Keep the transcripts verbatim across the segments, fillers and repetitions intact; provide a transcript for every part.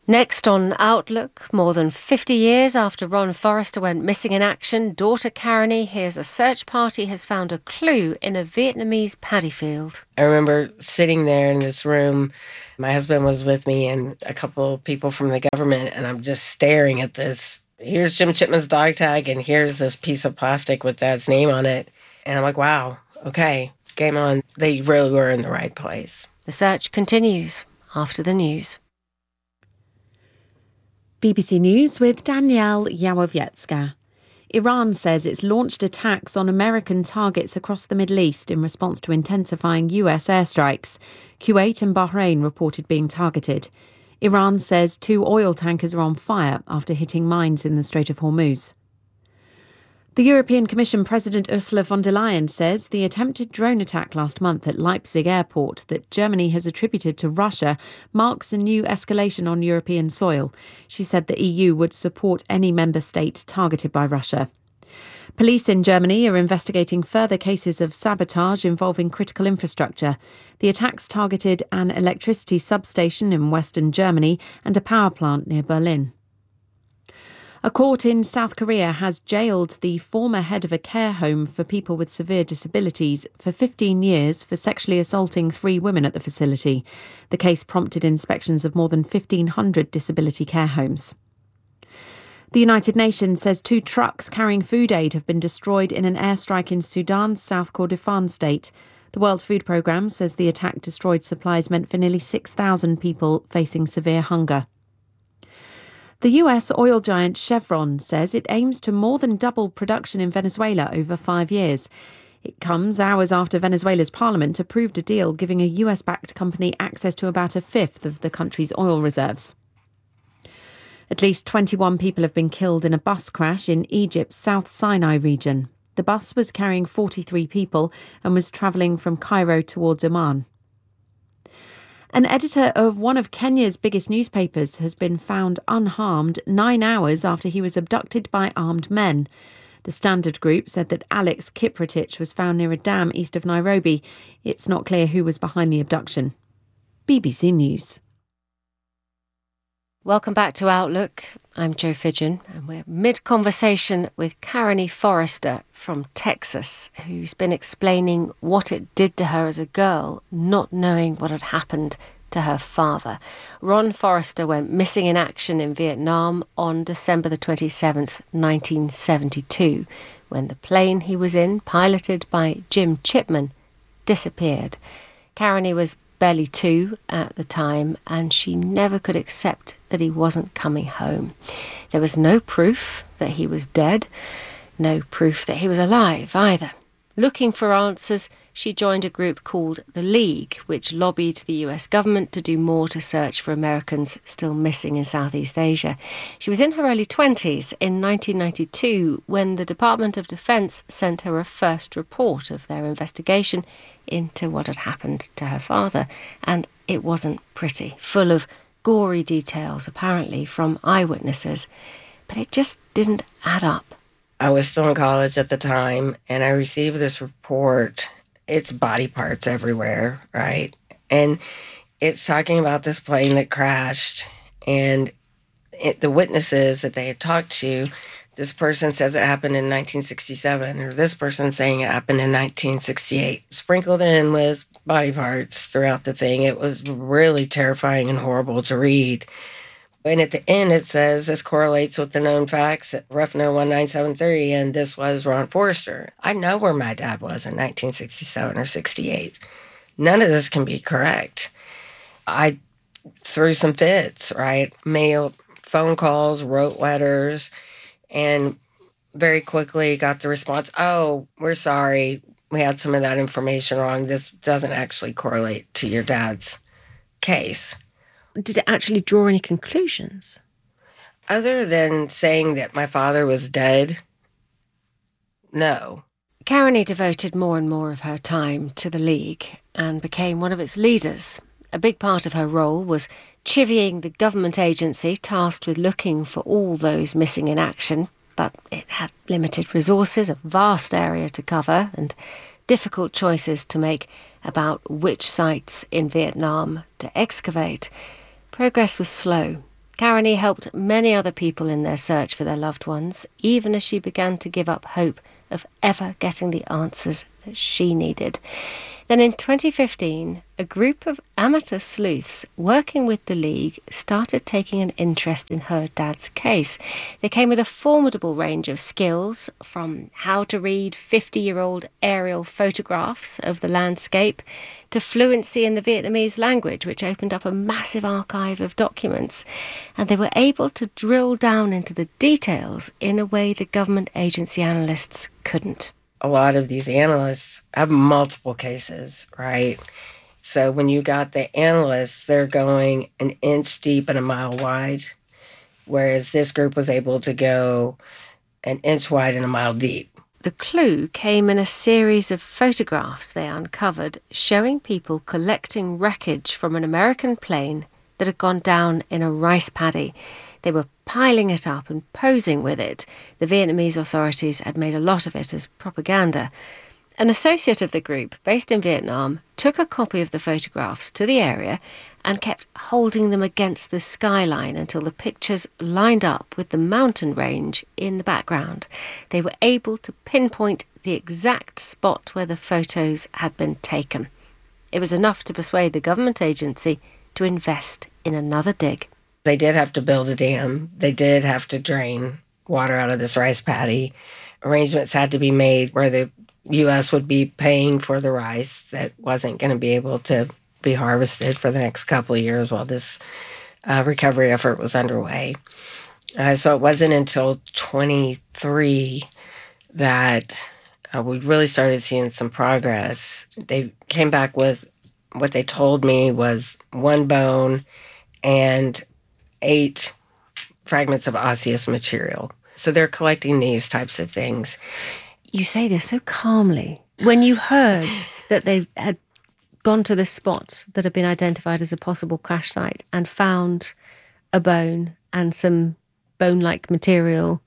Next on Outlook, more than fifty years after Ron Forrester went missing in action, daughter Caranie hears a search party has found a clue in a Vietnamese paddy field. I remember sitting there in this room. My husband was with me and a couple of people from the government, and I'm just staring at this. Here's Jim Chipman's dog tag, and here's this piece of plastic with Dad's name on it. And I'm like, wow, okay, game on. They really were in the right place. The search continues after the news. B B C News with Danielle Yawowiecka. Iran says it's launched attacks on American targets across the Middle East in response to intensifying U S airstrikes. Kuwait and Bahrain reported being targeted. Iran says two oil tankers are on fire after hitting mines in the Strait of Hormuz. The European Commission President Ursula von der Leyen says the attempted drone attack last month at Leipzig airport that Germany has attributed to Russia marks a new escalation on European soil. She said the E U would support any member state targeted by Russia. Police in Germany are investigating further cases of sabotage involving critical infrastructure. The attacks targeted an electricity substation in western Germany and a power plant near Berlin. A court in South Korea has jailed the former head of a care home for people with severe disabilities for fifteen years for sexually assaulting three women at the facility. The case prompted inspections of more than fifteen hundred disability care homes. The United Nations says two trucks carrying food aid have been destroyed in an airstrike in Sudan's South Kordofan state. The World Food Programme says the attack destroyed supplies meant for nearly six thousand people facing severe hunger. The U S oil giant Chevron says it aims to more than double production in Venezuela over five years. It comes hours after Venezuela's parliament approved a deal giving a U S-backed company access to about a fifth of the country's oil reserves. At least twenty-one people have been killed in a bus crash in Egypt's South Sinai region. The bus was carrying forty-three people and was travelling from Cairo towards Amman. An editor of one of Kenya's biggest newspapers has been found unharmed nine hours after he was abducted by armed men. The Standard Group said that Alex Kiprotich was found near a dam east of Nairobi. It's not clear who was behind the abduction. B B C News. Welcome back to Outlook. I'm Jo Fidgen, and we're mid-conversation with Caranie Forrester from Texas, who's been explaining what it did to her as a girl, not knowing what had happened to her father. Ron Forrester went missing in action in Vietnam on December the twenty-seventh, nineteen seventy-two, when the plane he was in, piloted by Jim Chipman, disappeared. Caranie was barely two at the time, and she never could accept that he wasn't coming home. There was no proof that he was dead, no proof that he was alive either. Looking for answers, she joined a group called The League, which lobbied the U S government to do more to search for Americans still missing in Southeast Asia. She was in her early twenties in nineteen ninety-two when the Department of Defense sent her a first report of their investigation into what had happened to her father. And it wasn't pretty, full of gory details, apparently, from eyewitnesses. But it just didn't add up. I was still in college at the time, and I received this report. It's body parts everywhere, right? And it's talking about this plane that crashed, and it, the witnesses that they had talked to, this person says it happened in nineteen sixty-seven, or this person saying it happened in nineteen sixty-eight. Sprinkled in with body parts throughout the thing. It was really terrifying and horrible to read. And at the end, it says, this correlates with the known facts at R F N O one nine seven three, and this was Ron Forrester. I know where my dad was in nineteen sixty-seven or sixty-eight. None of this can be correct. I threw some fits, right? Mailed phone calls, wrote letters, and very quickly got the response, oh, we're sorry. We had some of that information wrong. This doesn't actually correlate to your dad's case. Did it actually draw any conclusions? Other than saying that my father was dead, no. Caranie devoted more and more of her time to the League and became one of its leaders. A big part of her role was chivying the government agency tasked with looking for all those missing in action, but it had limited resources, a vast area to cover, and difficult choices to make about which sites in Vietnam to excavate. Progress was slow. Caroni helped many other people in their search for their loved ones, even as she began to give up hope of ever getting the answers that she needed. Then in twenty fifteen, a group of amateur sleuths working with the League started taking an interest in her dad's case. They came with a formidable range of skills, from how to read fifty-year-old aerial photographs of the landscape to fluency in the Vietnamese language, which opened up a massive archive of documents. And they were able to drill down into the details in a way the government agency analysts couldn't. A lot of these analysts have multiple cases, right? So when you got the analysts, they're going an inch deep and a mile wide, whereas this group was able to go an inch wide and a mile deep. The clue came in a series of photographs they uncovered showing people collecting wreckage from an American plane that had gone down in a rice paddy. They were piling it up and posing with it. The Vietnamese authorities had made a lot of it as propaganda. An associate of the group, based in Vietnam, took a copy of the photographs to the area and kept holding them against the skyline until the pictures lined up with the mountain range in the background. They were able to pinpoint the exact spot where the photos had been taken. It was enough to persuade the government agency to invest in another dig. They did have to build a dam. They did have to drain water out of this rice paddy. Arrangements had to be made where the U S would be paying for the rice that wasn't going to be able to be harvested for the next couple of years while this uh, recovery effort was underway. Uh, so it wasn't until twenty-three that uh, we really started seeing some progress. They came back with what they told me was one bone and eight fragments of osseous material. So they're collecting these types of things. You say this so calmly. When you heard that they had gone to this spot that had been identified as a possible crash site and found a bone and some bone-like material,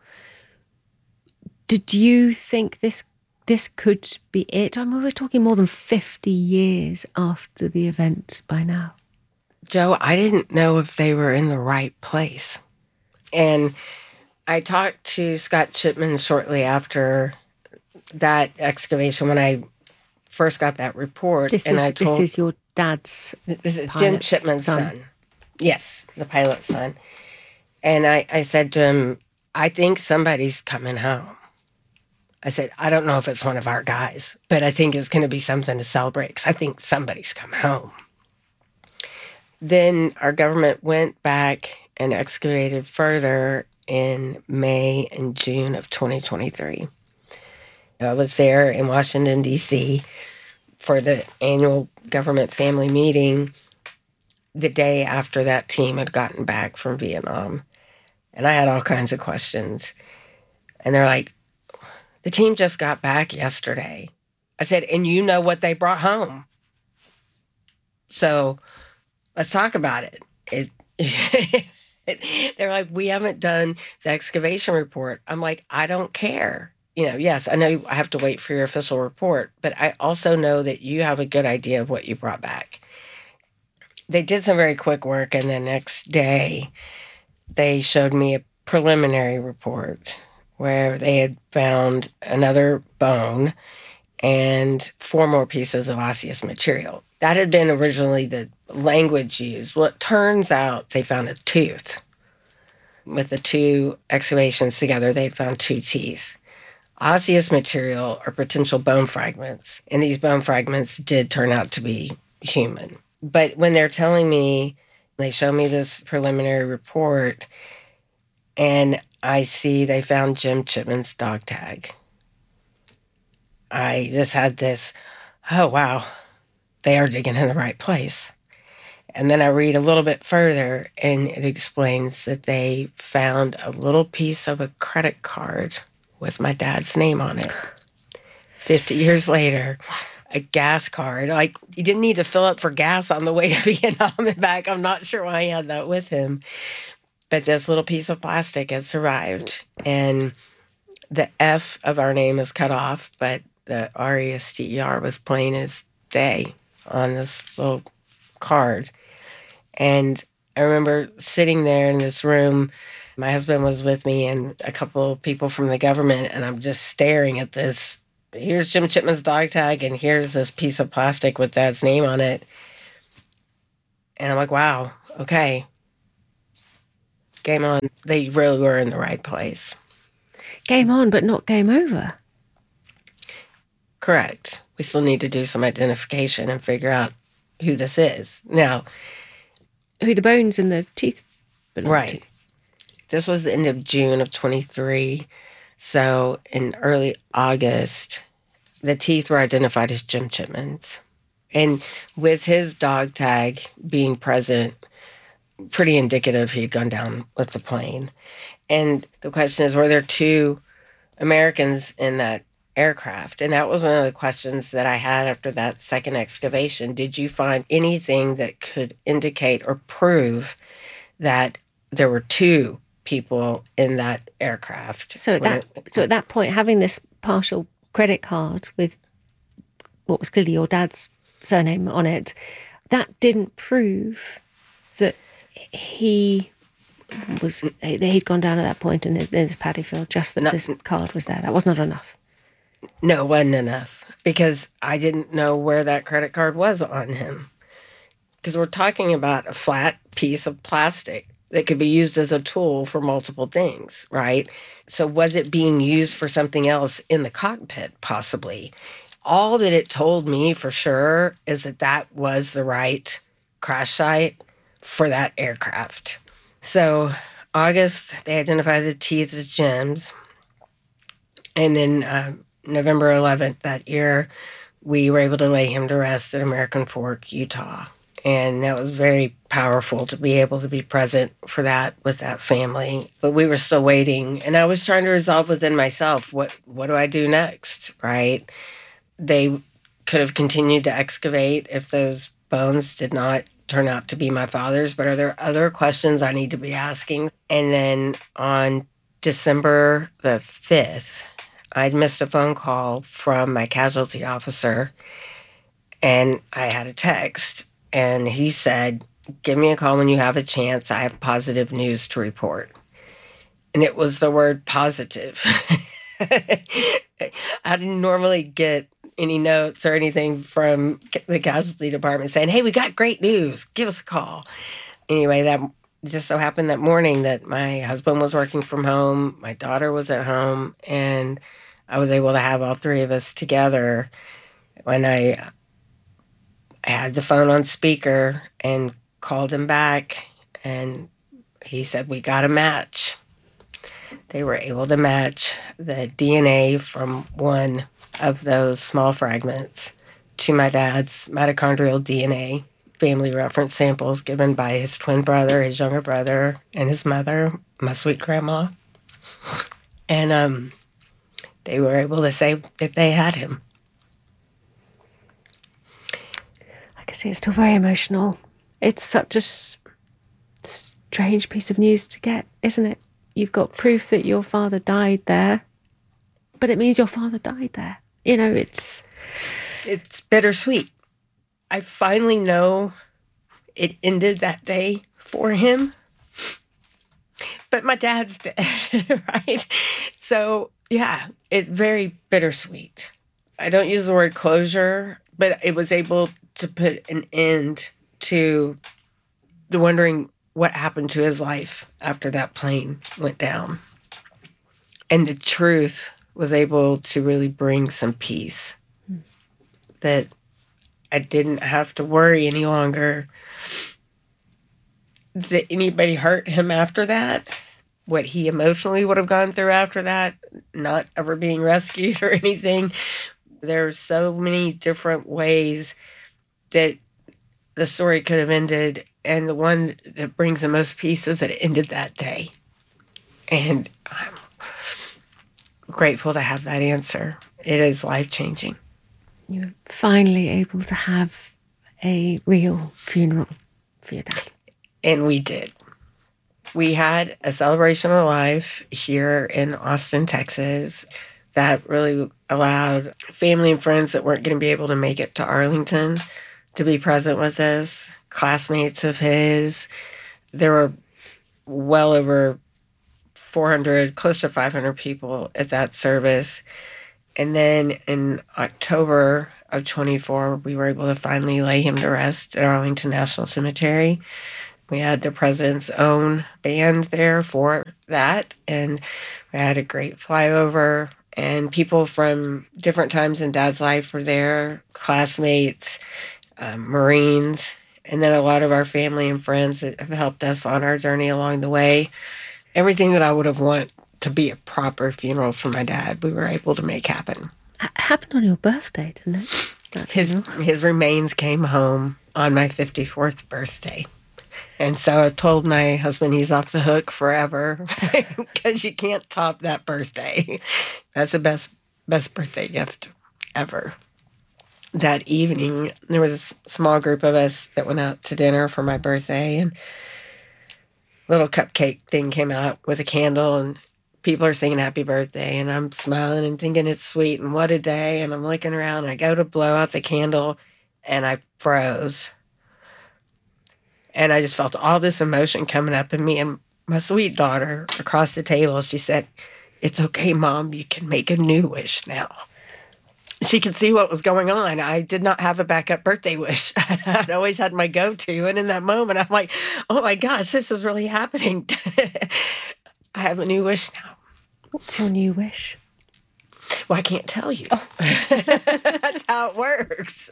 did you think this this could be it? I mean, we're talking more than fifty years after the event by now. Joe, I didn't know if they were in the right place. And I talked to Scott Chipman shortly after that excavation when I first got that report. This, and is, I told, this is your dad's This is Jim Chipman's son. son. Yes, the pilot's son. And I, I said to him, I think somebody's coming home. I said, I don't know if it's one of our guys, but I think it's going to be something to celebrate because I think somebody's coming home. Then our government went back and excavated further in May and June of twenty twenty-three. I was there in Washington, D C for the annual government family meeting the day after that team had gotten back from Vietnam. And I had all kinds of questions. And they're like, the team just got back yesterday. I said, and you know what they brought home. So let's talk about it. it They're like, we haven't done the excavation report. I'm like, I don't care. You know, yes, I know I have to wait for your official report, but I also know that you have a good idea of what you brought back. They did some very quick work, and the next day they showed me a preliminary report where they had found another bone and four more pieces of osseous material. That had been originally the language used. Well, it turns out they found a tooth. With the two excavations together, they'd found two teeth. Osseous material are potential bone fragments, and these bone fragments did turn out to be human. But when they're telling me, they show me this preliminary report, and I see they found Jim Chipman's dog tag. I just had this, oh, wow, they are digging in the right place. And then I read a little bit further, and it explains that they found a little piece of a credit card with my dad's name on it. fifty years later, a gas card. Like, he didn't need to fill up for gas on the way to Vietnam and back. I'm not sure why he had that with him. But this little piece of plastic had survived. And the F of our name is cut off, but the R E S T E R was plain as day on this little card. And I remember sitting there in this room. My husband was with me and a couple of people from the government, and I'm just staring at this. Here's Jim Chipman's dog tag, and here's this piece of plastic with Dad's name on it. And I'm like, wow, okay. Game on. They really were in the right place. Game on, but not game over. Correct. We still need to do some identification and figure out who this is. Now, who the bones and the teeth belong right. to. This was the end of June of twenty-three. So in early August, the teeth were identified as Jim Chipman's. And with his dog tag being present, pretty indicative he'd gone down with the plane. And the question is, were there two Americans in that aircraft? And that was one of the questions that I had after that second excavation. Did you find anything that could indicate or prove that there were two people in that aircraft? So at that, it, so at that point, having this partial credit card with what was clearly your dad's surname on it, that didn't prove that he was that he'd gone down at that point in this paddy field, just that no, this card was there. That was not enough. No, it wasn't enough, because I didn't know where that credit card was on him. Because we're talking about a flat piece of plastic that could be used as a tool for multiple things, right? So was it being used for something else in the cockpit, possibly? All that it told me for sure is that that was the right crash site for that aircraft. So August, they identified the teeth as Jim's. And then uh, November eleventh that year, we were able to lay him to rest at American Fork, Utah. And that was very powerful to be able to be present for that with that family. But we were still waiting. And I was trying to resolve within myself, what, what do I do next, right? They could have continued to excavate if those bones did not turn out to be my father's. But are there other questions I need to be asking? And then on December the fifth, I'd missed a phone call from my casualty officer. And I had a text. And he said, give me a call when you have a chance. I have positive news to report. And it was the word positive. I didn't normally get any notes or anything from the casualty department saying, hey, we got great news. Give us a call. Anyway, that just so happened that morning that my husband was working from home. My daughter was at home. And I was able to have all three of us together when I... I had the phone on speaker and called him back, and he said, we got a match. They were able to match the D N A from one of those small fragments to my dad's mitochondrial D N A, family reference samples given by his twin brother, his younger brother, and his mother, my sweet grandma. And um, they were able to say that they had him. I can see it's still very emotional. It's such a s- strange piece of news to get, isn't it? You've got proof that your father died there, but it means your father died there. You know, it's... It's bittersweet. I finally know it ended that day for him, but my dad's dead, right? So, yeah, it's very bittersweet. I don't use the word closure, but it was able to put an end to the wondering what happened to his life after that plane went down. And the truth was able to really bring some peace. Mm. That I didn't have to worry any longer that anybody hurt him after that, what he emotionally would have gone through after that, not ever being rescued or anything. There's so many different ways that the story could have ended, and the one that brings the most peace is that it ended that day. And I'm grateful to have that answer. It is life-changing. You're finally able to have a real funeral for your dad. And we did. We had a celebration of life here in Austin, Texas, that really allowed family and friends that weren't going to be able to make it to Arlington to be present with us, classmates of his, There were well over four hundred, close to five hundred people at that service. And then in October of twenty-four, we were able to finally lay him to rest at Arlington National Cemetery. We had the president's own band there for that, and we had a great flyover, and people from different times in Dad's life were there, classmates, um, Marines, and then a lot of our family and friends that have helped us on our journey along the way. Everything that I would have wanted to be a proper funeral for my dad, we were able to make happen. It happened on your birthday, didn't it? That His funeral? his remains came home on my fifty-fourth birthday. And so I told my husband he's off the hook forever because you can't top that birthday. That's the best best birthday gift ever. That evening, there was a small group of us that went out to dinner for my birthday, and a little cupcake thing came out with a candle, and people are singing happy birthday, and I'm smiling and thinking it's sweet and what a day, and I'm looking around, and I go to blow out the candle, and I froze. And I just felt all this emotion coming up in me. And my sweet daughter across the table, she said, "It's okay, Mom. You can make a new wish now." She could see what was going on. I did not have a backup birthday wish. I'd always had my go-to. And in that moment, I'm like, oh, my gosh, this is really happening. I have a new wish now. What's your new wish? Well, I can't tell you. Oh. That's how it works.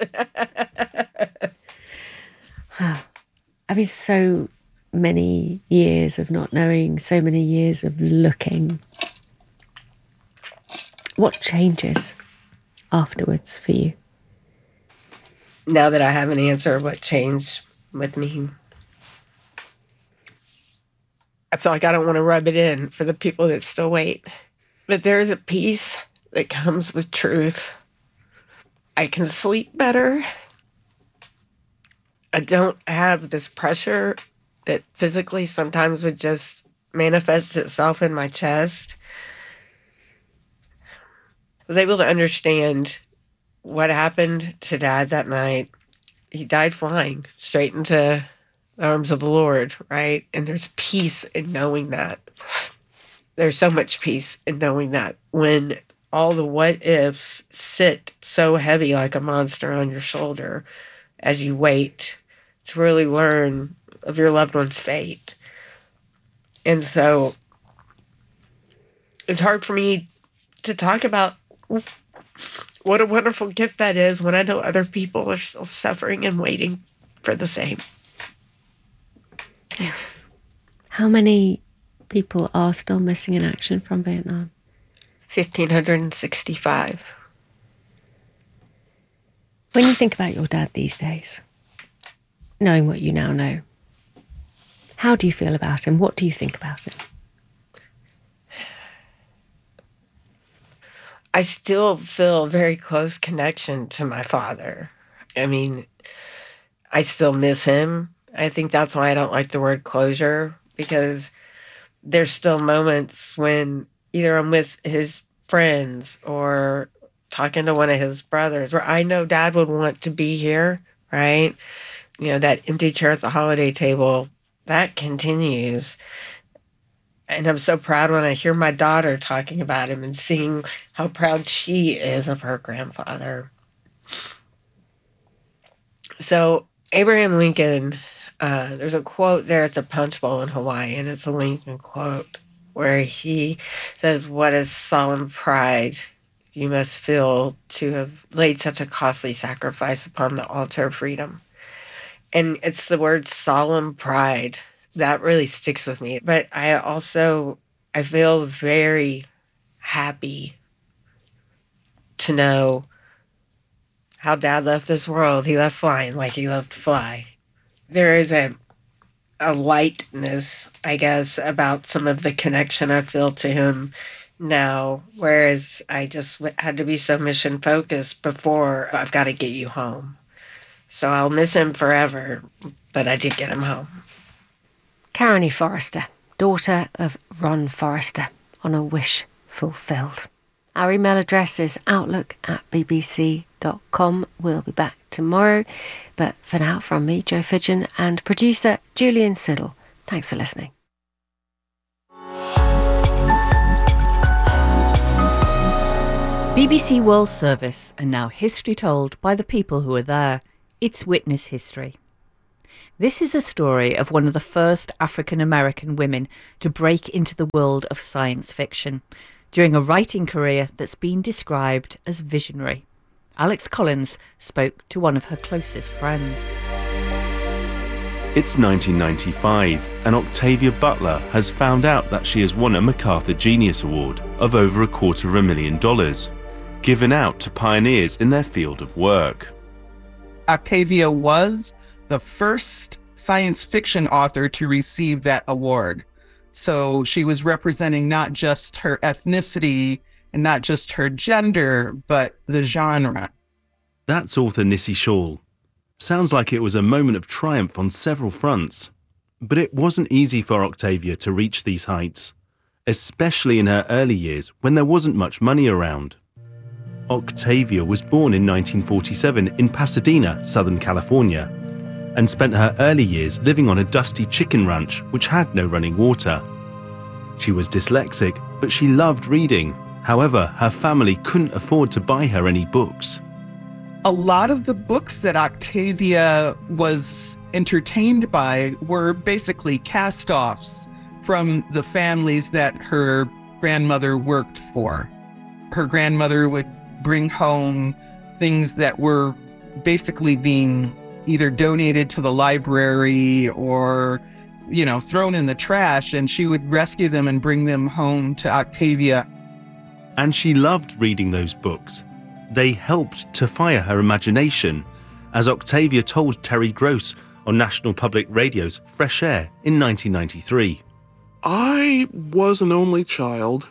I mean, so many years of not knowing, so many years of looking. What changes afterwards for you? Now that I have an answer, what changed with me? I feel like I don't want to rub it in for the people that still wait. But there is a peace that comes with truth. I can sleep better. I don't have this pressure that physically sometimes would just manifest itself in my chest. I was able to understand what happened to Dad that night. He died flying straight into the arms of the Lord, right? And there's peace in knowing that. There's so much peace in knowing that when all the what ifs sit so heavy like a monster on your shoulder as you wait to really learn of your loved one's fate. And so it's hard for me to talk about what a wonderful gift that is when I know other people are still suffering and waiting for the same. Yeah. How many people are still missing in action from Vietnam? one thousand five hundred sixty-five. When you think about your dad these days, knowing what you now know, how do you feel about him? What do you think about him? I still feel a very close connection to my father. I mean, I still miss him. I think that's why I don't like the word closure, because there's still moments when either I'm with his friends or talking to one of his brothers where I know Dad would want to be here, right? You know, that empty chair at the holiday table, that continues. And I'm so proud when I hear my daughter talking about him and seeing how proud she is of her grandfather. So Abraham Lincoln, uh, there's a quote there at the Punch Bowl in Hawaii, and it's a Lincoln quote where he says, "What a solemn pride you must feel to have laid such a costly sacrifice upon the altar of freedom." And it's the word solemn pride that really sticks with me. But I also, I feel very happy to know how Dad left this world. He left flying like he loved to fly. There is a a lightness, I guess, about some of the connection I feel to him now, whereas I just had to be so mission focused before. I've got to get you home. So I'll miss him forever, but I did get him home. Karen E. Forrester, daughter of Ron Forrester, on a wish fulfilled. Our email address is outlook at b b c dot com. We'll be back tomorrow. But for now, from me, Jo Fidgen, and producer Julian Siddle, Thanks for listening. B B C World Service, and now history told by the people who were there. It's Witness History. This is a story of one of the first African-American women to break into the world of science fiction during a writing career that's been described as visionary. Alex Collins spoke to one of her closest friends. It's nineteen ninety-five, and Octavia Butler has found out that she has won a MacArthur Genius Award of over a quarter of a million dollars, given out to pioneers in their field of work. Octavia was the first science fiction author to receive that award. So she was representing not just her ethnicity and not just her gender, but the genre. That's author Nissi Shawl. Sounds like it was a moment of triumph on several fronts. But it wasn't easy for Octavia to reach these heights, especially in her early years when there wasn't much money around. Octavia was born in nineteen forty-seven in Pasadena, Southern California, and spent her early years living on a dusty chicken ranch which had no running water. She was dyslexic, but she loved reading. However, her family couldn't afford to buy her any books. A lot of the books that Octavia was entertained by were basically cast-offs from the families that her grandmother worked for. Her grandmother would bring home things that were basically being either donated to the library or, you know, thrown in the trash, and she would rescue them and bring them home to Octavia. And she loved reading those books. They helped to fire her imagination, as Octavia told Terry Gross on National Public Radio's Fresh Air in nineteen ninety-three. I was an only child,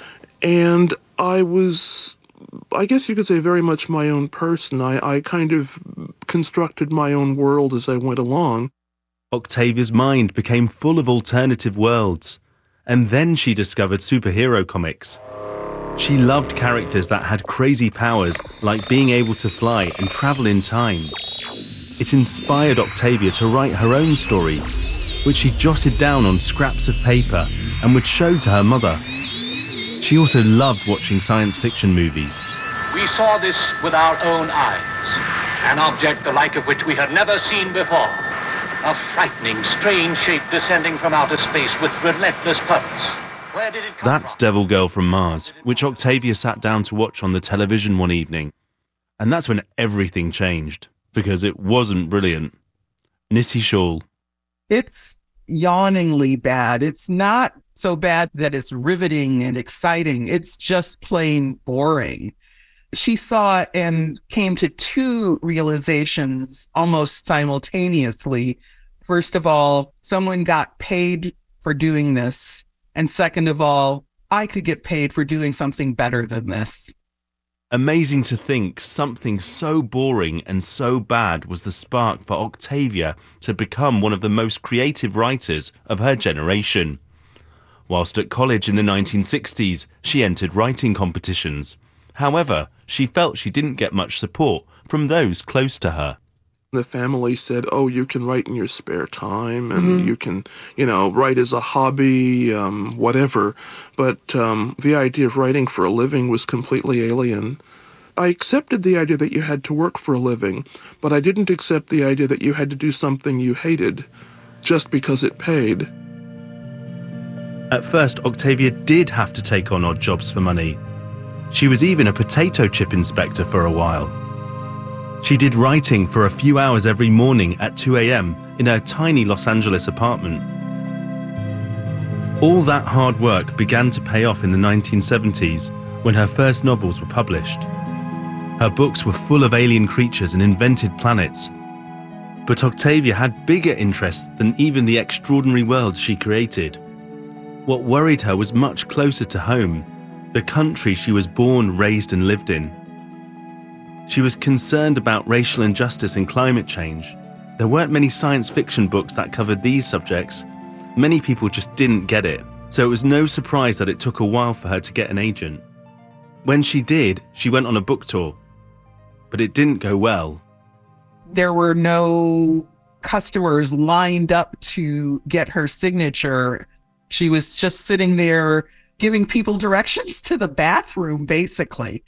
and I was, I guess you could say, very much my own person. I, I kind of constructed my own world as I went along. Octavia's mind became full of alternative worlds, and then she discovered superhero comics. She loved characters that had crazy powers, like being able to fly and travel in time. It inspired Octavia to write her own stories, which she jotted down on scraps of paper and would show to her mother. She also loved watching science fiction movies. We saw this with our own eyes, an object the like of which we had never seen before. A frightening, strange shape descending from outer space with relentless purpose. Where did it come That's from? Devil Girl from Mars, which Octavia sat down to watch on the television one evening. And that's when everything changed, because it wasn't brilliant. Nissi Shawl. It's yawningly bad. It's not so bad that it's riveting and exciting. It's just plain boring. She saw it and came to two realizations almost simultaneously. First of all, someone got paid for doing this. And second of all, I could get paid for doing something better than this. Amazing to think something so boring and so bad was the spark for Octavia to become one of the most creative writers of her generation. Whilst at college in the nineteen sixties, she entered writing competitions. However, she felt she didn't get much support from those close to her. The family said, oh, you can write in your spare time, and mm-hmm. you can, you know, write as a hobby, um, whatever. But um, the idea of writing for a living was completely alien. I accepted the idea that you had to work for a living, but I didn't accept the idea that you had to do something you hated just because it paid. At first, Octavia did have to take on odd jobs for money. She was even a potato chip inspector for a while. She did writing for a few hours every morning at two a.m. in her tiny Los Angeles apartment. All that hard work began to pay off in the nineteen seventies when her first novels were published. Her books were full of alien creatures and invented planets. But Octavia had bigger interests than even the extraordinary worlds she created. What worried her was much closer to home, the country she was born, raised and lived in. She was concerned about racial injustice and climate change. There weren't many science fiction books that covered these subjects. Many people just didn't get it, so it was no surprise that it took a while for her to get an agent. When she did, she went on a book tour, but it didn't go well. There were no customers lined up to get her signature. She was just sitting there giving people directions to the bathroom, basically.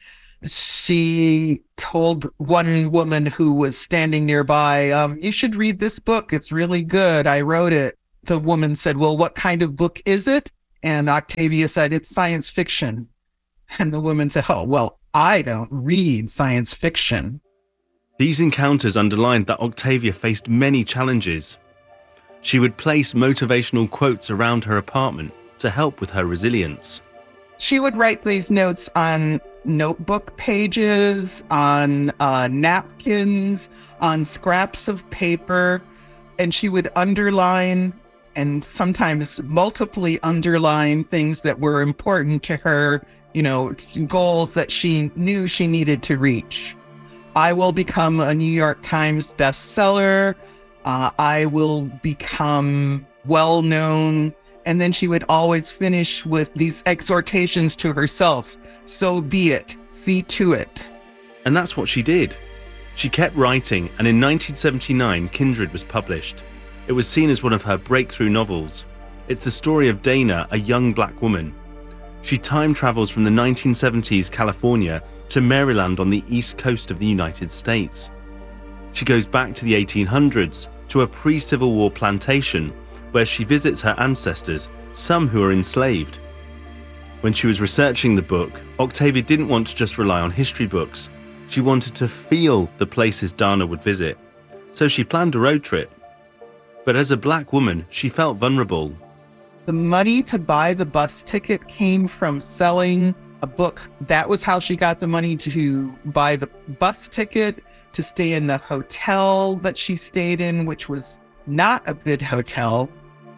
She told one woman who was standing nearby, um, you should read this book. It's really good. I wrote it. The woman said, well, what kind of book is it? And Octavia said, it's science fiction. And the woman said, oh, well, I don't read science fiction. These encounters underlined that Octavia faced many challenges. She would place motivational quotes around her apartment to help with her resilience. She would write these notes on notebook pages, on uh, napkins, on scraps of paper, and she would underline and sometimes multiply underline things that were important to her, you know, goals that she knew she needed to reach. I will become a New York Times bestseller. Uh, I will become well-known. And then she would always finish with these exhortations to herself. So be it. See to it. And that's what she did. She kept writing, and in nineteen seventy-nine, Kindred was published. It was seen as one of her breakthrough novels. It's the story of Dana, a young black woman. She time travels from the nineteen seventies California to Maryland on the east coast of the United States. She goes back to the eighteen hundreds to a pre-Civil War plantation where she visits her ancestors, some who are enslaved. When she was researching the book, Octavia didn't want to just rely on history books. She wanted to feel the places Dana would visit. So she planned a road trip. But as a black woman, she felt vulnerable. The money to buy the bus ticket came from selling a book. That was how she got the money to buy the bus ticket, to stay in the hotel that she stayed in, which was not a good hotel.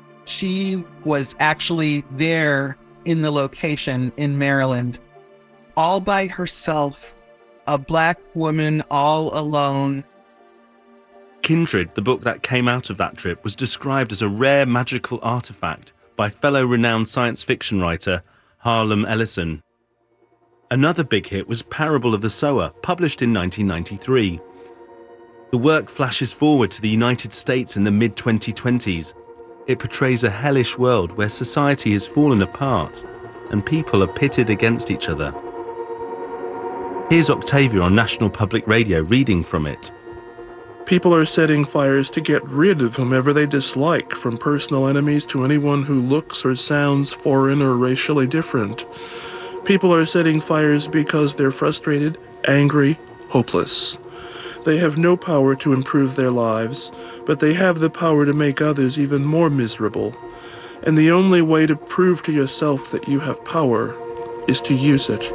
She was actually there in the location in Maryland, all by herself, a black woman all alone. Kindred, the book that came out of that trip, was described as a rare magical artifact by fellow renowned science fiction writer Harlan Ellison. Another big hit was Parable of the Sower, published in nineteen ninety-three. The work flashes forward to the United States in the mid twenty twenties. It portrays a hellish world where society has fallen apart and people are pitted against each other. Here's Octavia on National Public Radio reading from it. People are setting fires to get rid of whomever they dislike, from personal enemies to anyone who looks or sounds foreign or racially different. People are setting fires because they're frustrated, angry, hopeless. They have no power to improve their lives, but they have the power to make others even more miserable. And the only way to prove to yourself that you have power is to use it.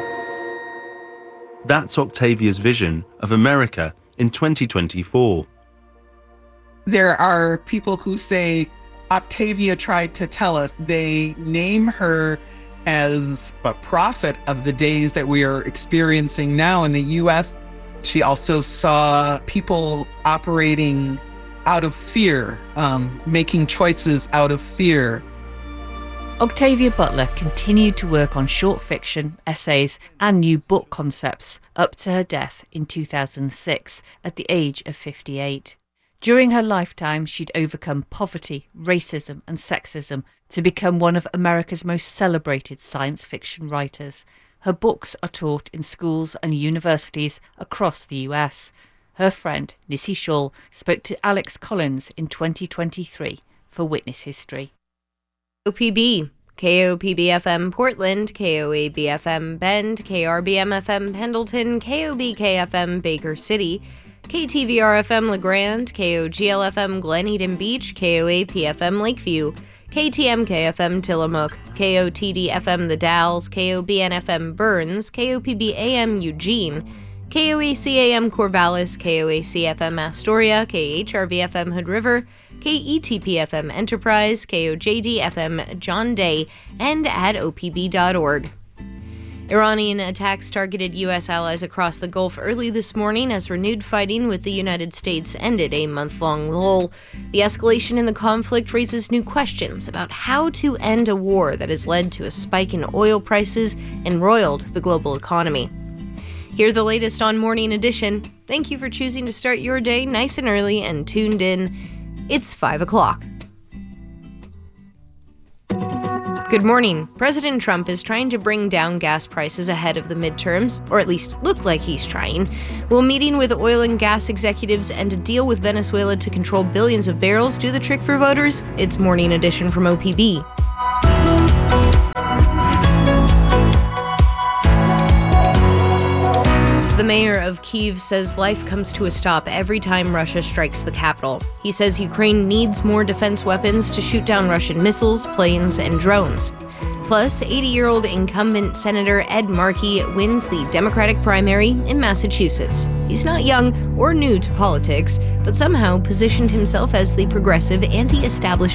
That's Octavia's vision of America in twenty twenty-four. There are people who say Octavia tried to tell us. They name her as a prophet of the days that we are experiencing now in the U S. She also saw people operating out of fear, um, making choices out of fear. Octavia Butler continued to work on short fiction, essays, and new book concepts up to her death in two thousand six at the age of fifty-eight. During her lifetime, she'd overcome poverty, racism, and sexism to become one of America's most celebrated science fiction writers. Her books are taught in schools and universities across the U S. Her friend, Nissi Shull, spoke to Alex Collins in twenty twenty-three for Witness History. O P B, K O P B F M Portland, K O A B F M Bend, K R B M F M Pendleton, K O B K F M Baker City, K T V R F M LeGrand, K O G L F M Glen Eden Beach, K O A P F M Lakeview, K T M K F M Tillamook, K O T D F M The Dalles, K O B N F M Burns, K O P B A M Eugene, K O A C A M Corvallis, K O A C F M Astoria, K H R V F M Hood River, K E T P F M Enterprise, K O J D F M John Day, and at O P B dot org. Iranian attacks targeted U S allies across the Gulf early this morning as renewed fighting with the United States ended a month-long lull. The escalation in the conflict raises new questions about how to end a war that has led to a spike in oil prices and roiled the global economy. Hear the latest on Morning Edition. Thank you for choosing to start your day nice and early and tuned in. It's five o'clock. Good morning. President Trump is trying to bring down gas prices ahead of the midterms, or at least look like he's trying. Will meeting with oil and gas executives and a deal with Venezuela to control billions of barrels do the trick for voters? It's Morning Edition from O P B. The mayor of Kyiv says life comes to a stop every time Russia strikes the capital. He says Ukraine needs more defense weapons to shoot down Russian missiles, planes, and drones. Plus, eighty-year-old incumbent Senator Ed Markey wins the Democratic primary in Massachusetts. He's not young or new to politics, but somehow positioned himself as the progressive anti-establishment